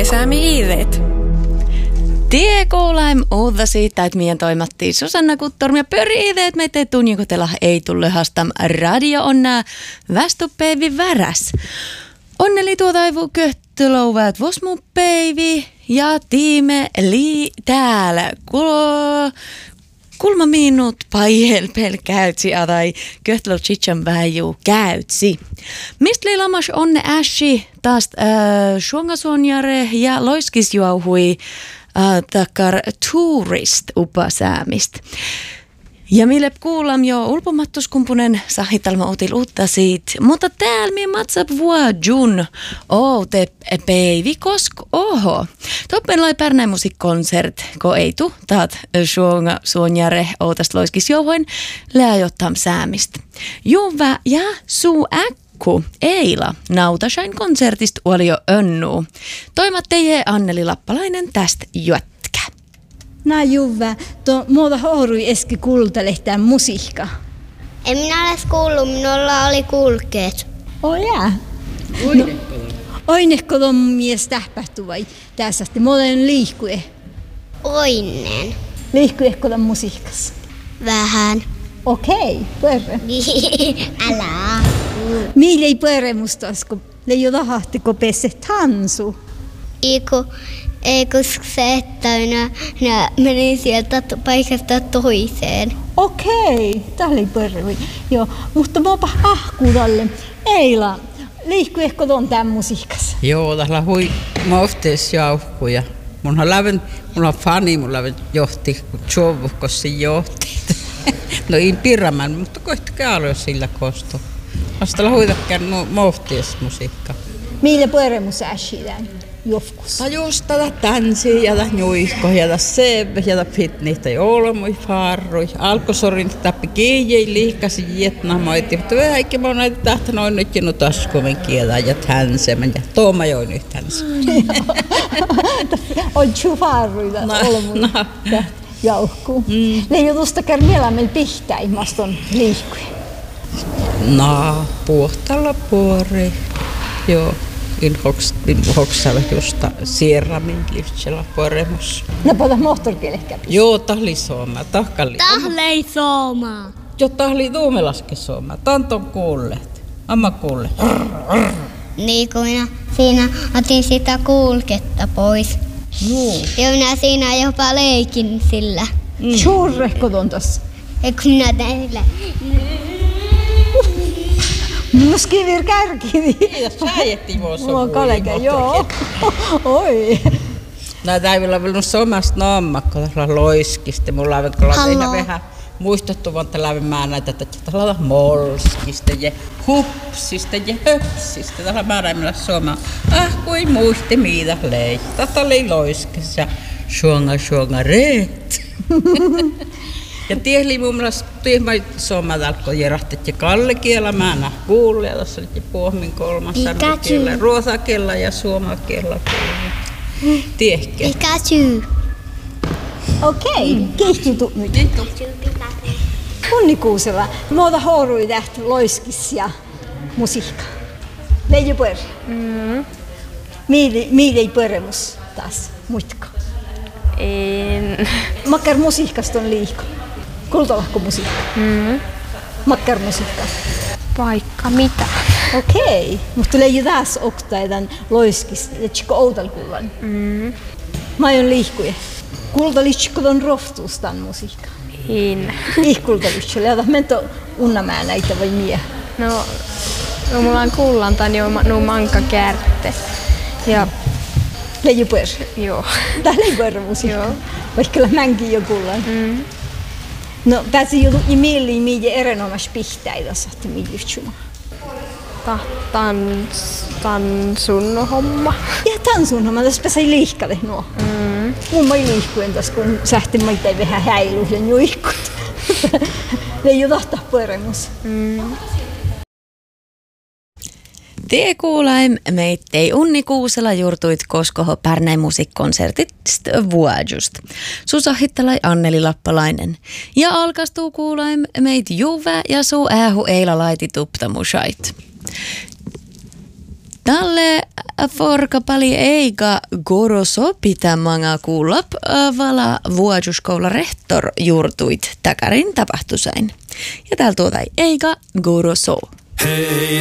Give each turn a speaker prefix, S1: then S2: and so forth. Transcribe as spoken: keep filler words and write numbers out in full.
S1: Säämi iireet.
S2: Tie kuulaim uutta siitä, että meidän toimattiin Susanna Kuttormi ja pyriideet meitä tunnikotella ei tullut hastam radio on nää västupäivi väräs. Onneli tuotaivu köhtölouvat vosmupäivi ja tiime li täällä. Kulo... Kulma minut paihel pel käytsi tai köhtölou chichan väjuu käytsi. Mistä li lamas onne äsi taas äh, suongasonjare ja loiskisjuauhui äh, takar tourist upasäämistä. Ja mille kuulam jo ulpomattuskumpunen sahitalma otil uutta siitä. Mutta täällä mi matsap vuodjun oote päivi kosk oho. Toppen lai pärnäin musiikkonsert, ko ei tu taat suonga suonjare ootast loiskis jouhoin läajottam säämistä. Juva ja suu äkku eila nautasain konsertist oli jo önnu. Toimat teije Anneli Lappalainen tästä juot.
S3: Nää Juva, tuo muuta hourui eski kultalehtään musiikka.
S4: En minä ole kuullut, minulla oli kulkeet.
S3: Oh jää. No, oinekko tuon mies tähpähtu vai tässä asti? Mä olen liikkue.
S4: Oinen.
S3: Liikkuehko tuon musiikassa?
S4: Vähän.
S3: Okei, pörre.
S4: Älä.
S3: Mille ei pörre musta osko? Leijo tahahti, kun pesse tansu.
S4: Iku. Eikö se, että minä, minä menin sieltä paikasta toiseen.
S3: Okei, tää oli pörri. Joo, mutta mä ahkuu tälle. Eila, liikkuehko tuon tämän musiikassa?
S5: Joo, täällä hui moftees jauhkuja. Mun on läven, mulla on fani, mulla läven johti, kun Tjovukossi johti. No ei pirraman, mutta koittakaa aloja sillä kosto. Vasta huitakään moftees musiikka.
S3: Millä pörre mun sässidään? Joskus.
S5: No just tätä tanssia ja tätä juisko ja tätä sebe ja tätä fitnistä ja olmui farrui. Alkosorin tappi kiijei liikasi Vietnamoiti, mutta vähän eikä mä oon näitä tähtä noin nyt no taskuven kielää ja tänsemän ja tuoma join nyt tänsä.
S3: On tju farruita olmui jauhkuu. Ne ei tuosta kärmielä meillä pihtäi, maston liikkuja.
S5: No, puhtalla puori. Joo. In hoksalla justa sierramin lihtsellä poremus.
S3: No pata moottorkieleh käpis.
S5: Joo, tahli sooma, tahkalli.
S4: Tahlei sooma.
S5: Joo, tahli tuumelaske sooma. Tanton kuullet. Amma kuulle.
S4: Niin kuin minä siinä otin sitä kulketta pois.
S5: Joo.
S4: Ja minä siinä jopa leikin sillä.
S3: Mm. Suurrehko ton tossa?
S4: Eikö minä teillä?
S3: Muskivir kärkivi.
S5: Ja säijettiin vuosi.
S3: Mulla on kaleke, joo. Oi.
S5: Näitä ei vielä ollut somasta nammakko, tässä loiskista. Mulla on vielä vähän muistettu, että lävimään näitä, että tällä on molskista ja hupsista ja höpsistä. Tällä määräämillä soma. Ah, kuin muisti mitä lei. Tätä oli loiskissa ja suonga suonga reet. Ja tiehli mun mielestä tiehmai somat alkoi jerahtet ja kallekielä mä nää kuulle. Ja tässä oli puohmin kolmas sanokielä, ruosakielä ja suomakielä. Tiehkeä.
S4: Pikachu.
S3: Okei, kehtytu nyt. Unnikuusella. Muuta hourui tähtä loiskis ja musiikka. Leiju pörre.
S1: Mm.
S3: Miili ei pörremus taas, muitko?
S1: En.
S3: Makkar musiikasta on liiko. Kultolahko musiikka.
S1: Mm.
S3: Makkar musiikka.
S1: Paikka mitä?
S3: Okei, mutta tulee jo taas oktaidan loiskis, että outal kullan.
S1: Mm.
S3: Mä oon liikkuja. Kultaliitsikko on rohtuustan musiikka.
S1: En.
S3: Ihkultaliitsikko, jota mento unnamää näitä vai mie?
S1: No, no mulla on kullantan jo no manka kärtte. Ja
S3: leiju pörre.
S1: joo.
S3: Tää leiju pörre musiikka.
S1: Joo.
S3: Vaikka mänkin jo kullan.
S1: Mm.
S3: No pääsi jo i mieliin mihin erinomaisesti pihtäitä saatte miljyhtsuma.
S1: Ta, tans, tansun homma.
S3: Ja tansun homma, tässä pääsi liikkalle nuo.
S1: Mm.
S3: Mun mä liikkuen tässä, kun sähti maita ei vähän häilu ja juikkut. Leiju tahtaa pöremus.
S1: Mm.
S2: Tie kuulaim meittei Unnikuusella juurtuit koskoho Pärnäin musiikkonsertista vuodjust. Susahittalai Anneli Lappalainen. Ja alkastuu kuulaim meit Juve ja suu äähu eila laiti tuptamusait. Tälle forka pali eikä goroso pitämanga kuulap vala vuojuskoula rehtor juurtuit takarin tapahtusain. Ja täällä tuota eikä goroso.
S6: Hei